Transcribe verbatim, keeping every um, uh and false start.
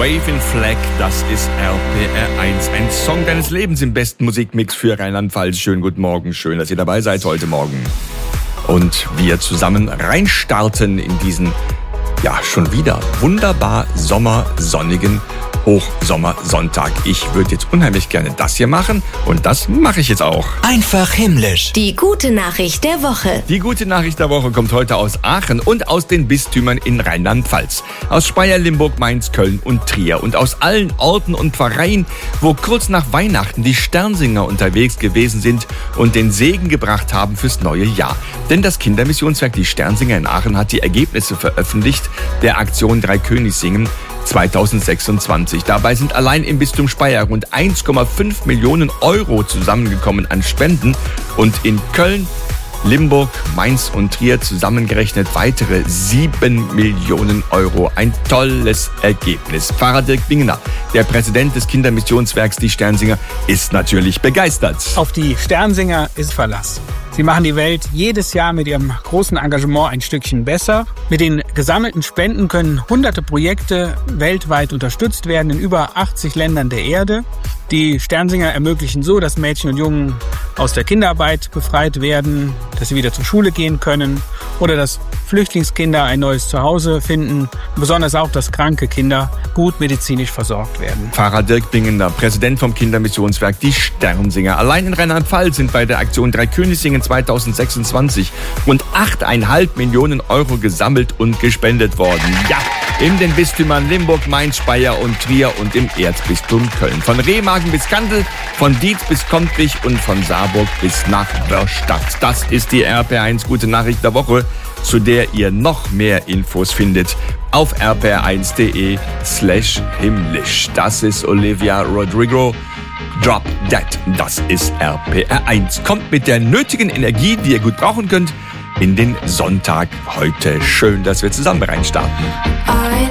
Waving Flag, das ist R P R eins. Ein Song deines Lebens im besten Musikmix für Rheinland-Pfalz. Schönen guten Morgen, schön, dass ihr dabei seid heute Morgen. Und wir zusammen reinstarten in diesen, ja, schon wieder wunderbar sommersonnigen Hochsommersonntag. Ich würde jetzt unheimlich gerne das hier machen und das mache ich jetzt auch. Einfach himmlisch. Die gute Nachricht der Woche. Die gute Nachricht der Woche kommt heute aus Aachen und aus den Bistümern in Rheinland-Pfalz. Aus Speyer, Limburg, Mainz, Köln und Trier. Und aus allen Orten und Pfarreien, wo kurz nach Weihnachten die Sternsinger unterwegs gewesen sind und den Segen gebracht haben fürs neue Jahr. Denn das Kindermissionswerk Die Sternsinger in Aachen hat die Ergebnisse veröffentlicht der Aktion Drei König singen zweitausendsechsundzwanzig. Dabei sind allein im Bistum Speyer rund eins Komma fünf Millionen Euro zusammengekommen an Spenden und in Köln, Limburg, Mainz und Trier zusammengerechnet weitere sieben Millionen Euro. Ein tolles Ergebnis. Pfarrer Dirk Bingener, der Präsident des Kindermissionswerks Die Sternsinger, ist natürlich begeistert. Auf die Sternsinger ist Verlass. Sie machen die Welt jedes Jahr mit ihrem großen Engagement ein Stückchen besser. Mit den gesammelten Spenden können hunderte Projekte weltweit unterstützt werden in über achtzig Ländern der Erde. Die Sternsinger ermöglichen so, dass Mädchen und Jungen aus der Kinderarbeit befreit werden, dass sie wieder zur Schule gehen können oder dass Flüchtlingskinder ein neues Zuhause finden. Besonders auch, dass kranke Kinder gut medizinisch versorgt werden. Pfarrer Dirk Bingener, Präsident vom Kindermissionswerk Die Sternsinger. Allein in Rheinland-Pfalz sind bei der Aktion Drei König singen zweitausendsechsundzwanzig rund acht Komma fünf Millionen Euro gesammelt und gespendet worden. Ja, in den Bistümern Limburg, Mainz, Speyer und Trier und im Erzbistum Köln. Von Remagen bis Kandel, von Dietz bis Kontwich und von Saarburg bis nach Wörstadt. Das ist die R P R eins Gute Nachricht der Woche, zu der ihr noch mehr Infos findet auf r p r eins punkt d e slash himmlisch. Das ist Olivia Rodrigo. Drop That. Das ist R P R eins. Kommt mit der nötigen Energie, die ihr gut brauchen könnt, in den Sonntag heute. Schön, dass wir zusammen reinstarten. I